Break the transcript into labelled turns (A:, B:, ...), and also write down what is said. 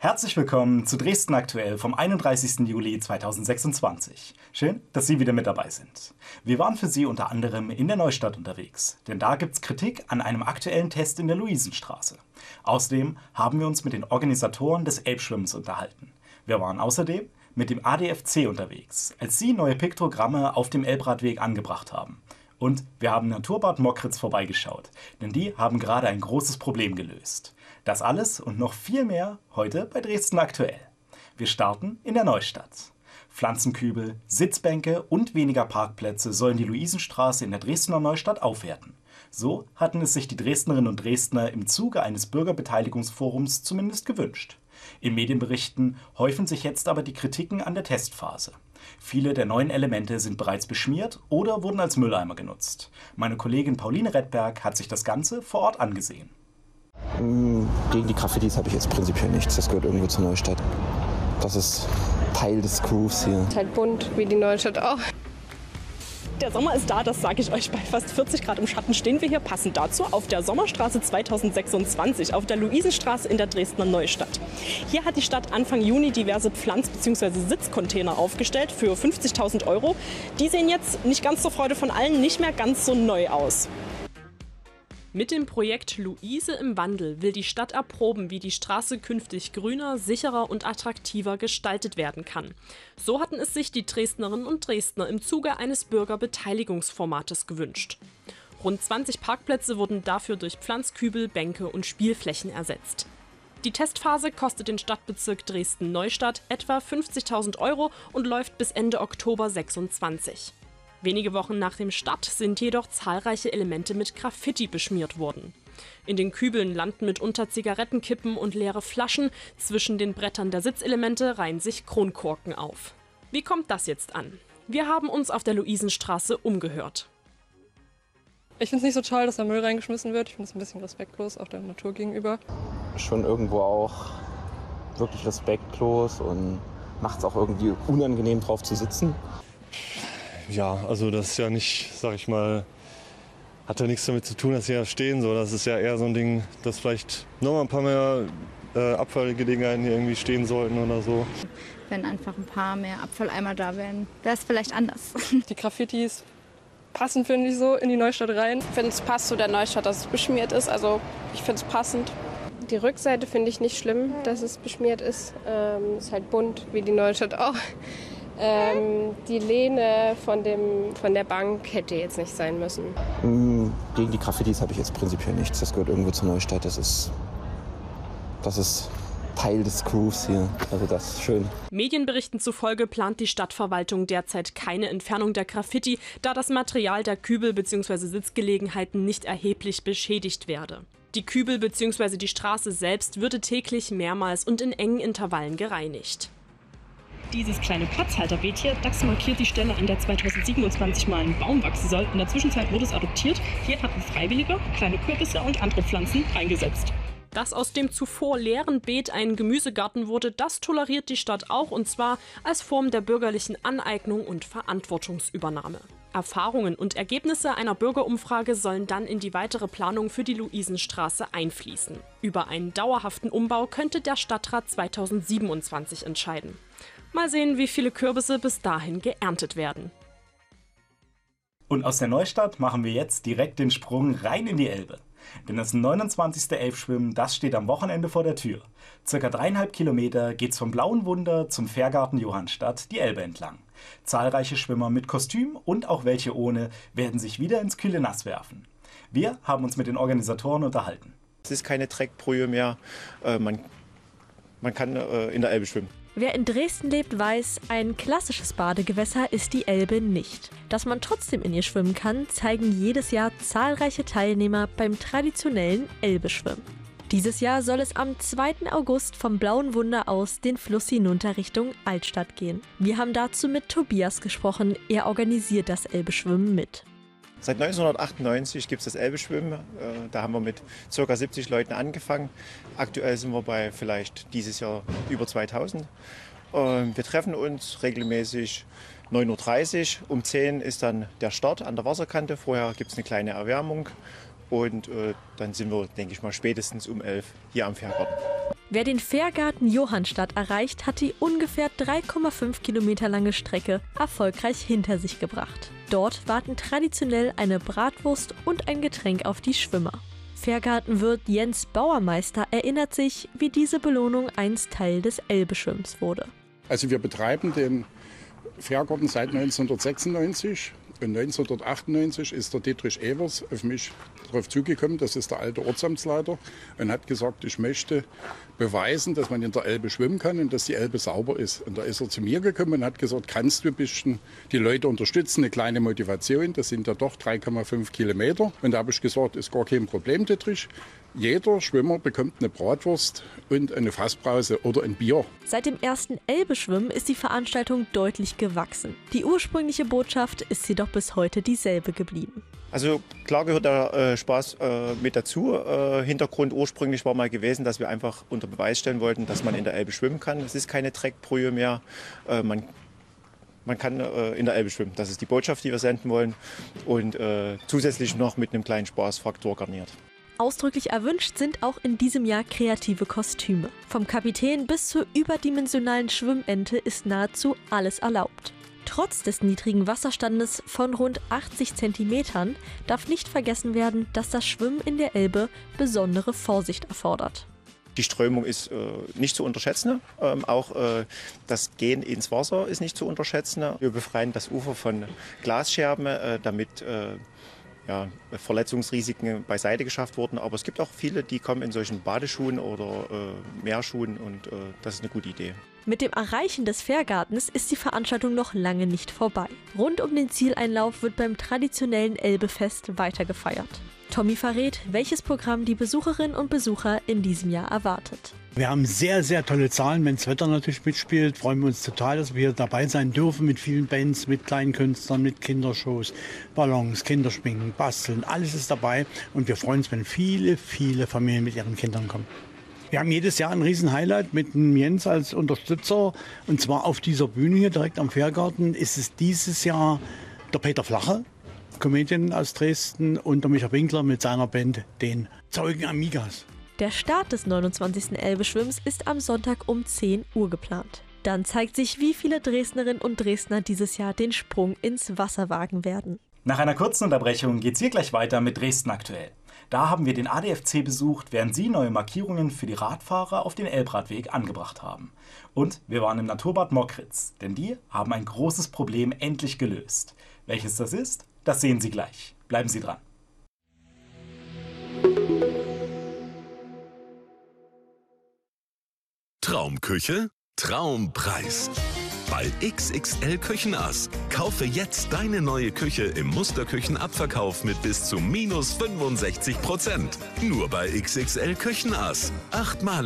A: Herzlich willkommen zu Dresden aktuell vom 31. Juli 2026. Schön, dass Sie wieder mit dabei sind. Wir waren für Sie unter anderem in der Neustadt unterwegs, denn da gibt's Kritik an einem aktuellen Test in der Luisenstraße. Außerdem haben wir uns mit den Organisatoren des Elbschwimmens unterhalten. Wir waren außerdem mit dem ADFC unterwegs, als sie neue Piktogramme auf dem Elbradweg angebracht haben. Und wir haben Naturbad Mockritz vorbeigeschaut, denn die haben gerade ein großes Problem gelöst. Das alles und noch viel mehr heute bei Dresden aktuell. Wir starten in der Neustadt. Pflanzenkübel, Sitzbänke und weniger Parkplätze sollen die Luisenstraße in der Dresdner Neustadt aufwerten. So hatten es sich die Dresdnerinnen und Dresdner im Zuge eines Bürgerbeteiligungsforums zumindest gewünscht. In Medienberichten häufen sich jetzt aber die Kritiken an der Testphase. Viele der neuen Elemente sind bereits beschmiert oder wurden als Mülleimer genutzt. Meine Kollegin Pauline Redberg hat sich das Ganze vor Ort angesehen.
B: Gegen die Graffitis habe ich jetzt prinzipiell nichts. Das gehört irgendwo zur Neustadt. Das ist Teil des Grooves hier.
C: Ist halt bunt, wie die Neustadt auch.
D: Der Sommer ist da, das sage ich euch. Bei fast 40 Grad im Schatten stehen wir hier passend dazu auf der Sommerstraße 2026 auf der Luisenstraße in der Dresdner Neustadt. Hier hat die Stadt Anfang Juni diverse Pflanz- bzw. Sitzcontainer aufgestellt für 50.000 €. Die sehen jetzt nicht ganz zur Freude von allen nicht mehr ganz so neu aus. Mit dem Projekt Luise im Wandel will die Stadt erproben, wie die Straße künftig grüner, sicherer und attraktiver gestaltet werden kann. So hatten es sich die Dresdnerinnen und Dresdner im Zuge eines Bürgerbeteiligungsformates gewünscht. Rund 20 Parkplätze wurden dafür durch Pflanzkübel, Bänke und Spielflächen ersetzt. Die Testphase kostet den Stadtbezirk Dresden-Neustadt etwa 50.000 € und läuft bis Ende Oktober 2026. Wenige Wochen nach dem Start sind jedoch zahlreiche Elemente mit Graffiti beschmiert worden. In den Kübeln landen mitunter Zigarettenkippen und leere Flaschen, zwischen den Brettern der Sitzelemente reihen sich Kronkorken auf. Wie kommt das jetzt an? Wir haben uns auf der Luisenstraße umgehört.
C: Ich finde es nicht so toll, dass da Müll reingeschmissen wird. Ich finde es ein bisschen respektlos, auch der Natur gegenüber.
B: Schon irgendwo auch wirklich respektlos und macht es auch irgendwie unangenehm drauf zu sitzen.
E: Ja, also das ist ja nicht, sag ich mal, hat ja nichts damit zu tun, dass sie da stehen. So. Das ist ja eher so ein Ding, dass vielleicht nochmal ein paar mehr Abfallgelegenheiten hier irgendwie stehen sollten oder so.
F: Wenn einfach ein paar mehr Abfalleimer da wären, wäre es vielleicht anders.
C: Die Graffitis passen, finde ich, so in die Neustadt rein.
G: Ich finde, es passt zu der Neustadt, dass es beschmiert ist. Also ich finde es passend.
C: Die Rückseite finde ich nicht schlimm, dass es beschmiert ist. Ist halt bunt, wie die Neustadt auch. Die Lehne von der Bank hätte jetzt nicht sein müssen.
B: Gegen die Graffitis habe ich jetzt prinzipiell nichts. Das gehört irgendwo zur Neustadt. Das ist Teil des Grooves hier. Also das ist schön.
D: Medienberichten zufolge plant die Stadtverwaltung derzeit keine Entfernung der Graffiti, da das Material der Kübel bzw. Sitzgelegenheiten nicht erheblich beschädigt werde. Die Kübel bzw. die Straße selbst würde täglich mehrmals und in engen Intervallen gereinigt. Dieses kleine Platzhalterbeet hier, das markiert die Stelle, an der 2027 mal ein Baum wachsen soll. In der Zwischenzeit wurde es adoptiert. Hier hatten Freiwillige kleine Kürbisse und andere Pflanzen eingesetzt. Dass aus dem zuvor leeren Beet ein Gemüsegarten wurde, das toleriert die Stadt auch, und zwar als Form der bürgerlichen Aneignung und Verantwortungsübernahme. Erfahrungen und Ergebnisse einer Bürgerumfrage sollen dann in die weitere Planung für die Luisenstraße einfließen. Über einen dauerhaften Umbau könnte der Stadtrat 2027 entscheiden. Mal sehen, wie viele Kürbisse bis dahin geerntet werden.
A: Und aus der Neustadt machen wir jetzt direkt den Sprung rein in die Elbe. Denn das 29. Elbschwimmen, das steht am Wochenende vor der Tür. Circa 3,5 Kilometer geht's vom Blauen Wunder zum Fährgarten Johannstadt die Elbe entlang. Zahlreiche Schwimmer mit Kostüm und auch welche ohne werden sich wieder ins kühle Nass werfen. Wir haben uns mit den Organisatoren unterhalten.
H: Es ist keine Dreckbrühe mehr. Man kann in der Elbe schwimmen.
I: Wer in Dresden lebt, weiß, ein klassisches Badegewässer ist die Elbe nicht. Dass man trotzdem in ihr schwimmen kann, zeigen jedes Jahr zahlreiche Teilnehmer beim traditionellen Elbeschwimmen. Dieses Jahr soll es am 2. August vom Blauen Wunder aus den Fluss hinunter Richtung Altstadt gehen. Wir haben dazu mit Tobias gesprochen, er organisiert das Elbeschwimmen mit.
H: Seit 1998 gibt es das Elbeschwimmen. Da haben wir mit ca. 70 Leuten angefangen. Aktuell sind wir bei vielleicht dieses Jahr über 2000. Wir treffen uns regelmäßig 9:30 Uhr. Um 10 Uhr ist dann der Start an der Wasserkante. Vorher gibt es eine kleine Erwärmung. Und dann sind wir, denke ich mal, spätestens um 11 Uhr hier am Fährgarten.
I: Wer den Fährgarten Johannstadt erreicht, hat die ungefähr 3,5 Kilometer lange Strecke erfolgreich hinter sich gebracht. Dort warten traditionell eine Bratwurst und ein Getränk auf die Schwimmer. Fährgartenwirt Jens Bauermeister erinnert sich, wie diese Belohnung einst Teil des Elbeschwimmens wurde.
J: Also wir betreiben den Fährgarten seit 1996. Und 1998 ist der Dietrich Evers auf mich drauf zugekommen, das ist der alte Ortsamtsleiter, und hat gesagt, ich möchte beweisen, dass man in der Elbe schwimmen kann und dass die Elbe sauber ist. Und da ist er zu mir gekommen und hat gesagt, kannst du ein bisschen die Leute unterstützen, eine kleine Motivation, das sind ja doch 3,5 Kilometer. Und da habe ich gesagt, ist gar kein Problem, Dietrich. Jeder Schwimmer bekommt eine Bratwurst und eine Fassbrause oder ein Bier.
I: Seit dem ersten Elbeschwimmen ist die Veranstaltung deutlich gewachsen. Die ursprüngliche Botschaft ist jedoch bis heute dieselbe geblieben.
H: Also klar gehört der Spaß mit dazu. Hintergrund ursprünglich war mal gewesen, dass wir einfach unter Beweis stellen wollten, dass man in der Elbe schwimmen kann. Es ist keine Dreckbrühe mehr. Man kann in der Elbe schwimmen. Das ist die Botschaft, die wir senden wollen. Und zusätzlich noch mit einem kleinen Spaßfaktor garniert.
I: Ausdrücklich erwünscht sind auch in diesem Jahr kreative Kostüme. Vom Kapitän bis zur überdimensionalen Schwimmente ist nahezu alles erlaubt. Trotz des niedrigen Wasserstandes von rund 80 Zentimetern darf nicht vergessen werden, dass das Schwimmen in der Elbe besondere Vorsicht erfordert.
H: Die Strömung ist nicht zu unterschätzen. Auch das Gehen ins Wasser ist nicht zu unterschätzen. Wir befreien das Ufer von Glasscherben, damit Verletzungsrisiken beiseite geschafft wurden. Aber es gibt auch viele, die kommen in solchen Badeschuhen oder Meerschuhen und das ist eine gute Idee.
I: Mit dem Erreichen des Fährgartens ist die Veranstaltung noch lange nicht vorbei. Rund um den Zieleinlauf wird beim traditionellen Elbefest weiter gefeiert. Tommy verrät, welches Programm die Besucherinnen und Besucher in diesem Jahr erwartet.
K: Wir haben sehr, sehr tolle Zahlen. Wenn das Wetter natürlich mitspielt, freuen wir uns total, dass wir hier dabei sein dürfen mit vielen Bands, mit kleinen Künstlern, mit Kindershows, Ballons, Kinderschminken, Basteln. Alles ist dabei und wir freuen uns, wenn viele, viele Familien mit ihren Kindern kommen. Wir haben jedes Jahr ein Riesen-Highlight mit dem Jens als Unterstützer. Und zwar auf dieser Bühne hier direkt am Fährgarten ist es dieses Jahr der Peter Flache, Comedian aus Dresden, und der Micha Winkler mit seiner Band, den Zeugen Amigas.
I: Der Start des 29. Elbeschwimmens ist am Sonntag um 10 Uhr geplant. Dann zeigt sich, wie viele Dresdnerinnen und Dresdner dieses Jahr den Sprung ins Wasser wagen werden.
A: Nach einer kurzen Unterbrechung geht's hier gleich weiter mit Dresden aktuell. Da haben wir den ADFC besucht, während sie neue Markierungen für die Radfahrer auf den Elbradweg angebracht haben. Und wir waren im Naturbad Mockritz, denn die haben ein großes Problem endlich gelöst. Welches das ist, das sehen Sie gleich. Bleiben Sie dran.
L: Traumküche, Traumpreis. Bei XXL Küchenass. Kaufe jetzt deine neue Küche im Musterküchenabverkauf mit bis zu -65%. Nur bei XXL Küchenass. 8-mal